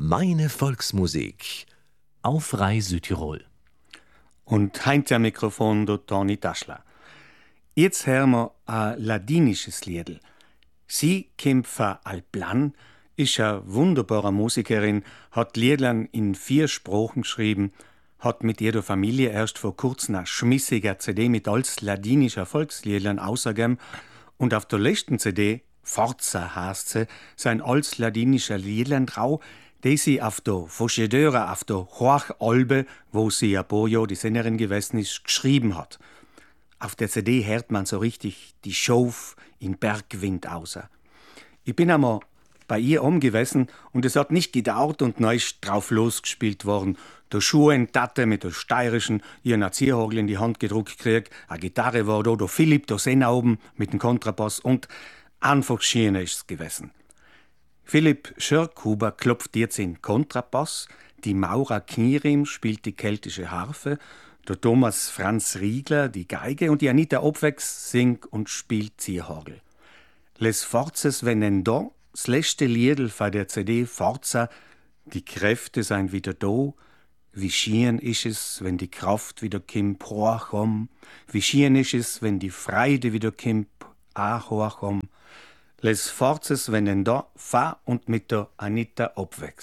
Meine Volksmusik auf Rai Südtirol. Und heint am Mikrofon der Toni Taschler. Jetzt hören wir ein ladinisches Liedl. Sie kommt von Alplan, ist eine wunderbare Musikerin, hat Liedlern in 4 Sprachen geschrieben, hat mit ihrer Familie erst vor kurzem eine schmissiger CD mit als ladinischer Volksliedlern ausgegeben und auf der letzten CD, Forza heißt sie, sein als ladinischer Liedlern drauf, die sie auf der Fauchedeure, auf der Hochalbe, wo sie ein paar Jahre die Sängerin gewesen ist, geschrieben hat. Auf der CD hört man so richtig die Schauf in Bergwind aus. Ich bin einmal bei ihr gewesen und es hat nicht gedauert und neu drauf losgespielt worden. Der Schuhen-Tate mit der steirischen ihren Erzieherhorgel in die Hand gedruckt krieg, eine Gitarre war da, der Philipp, der Senna oben mit dem Kontrabass und einfach schön ist's gewesen. Philipp Schirkhuber klopft jetzt in Kontrabass, die Maura Knierim spielt die keltische Harfe, der Thomas Franz Riegler die Geige und die Anita Obwex singt und spielt Zierhorgel. Les Forzes venendo, das letzte Liedl von der CD Forza, die Kräfte seien wieder da, wie schön ist es, wenn die Kraft wieder kommt, hochkomm, wie schön ist es, wenn die Freude wieder kommt, hochkomm. Les Forzes venendo, fa und mit der Anita Obwex.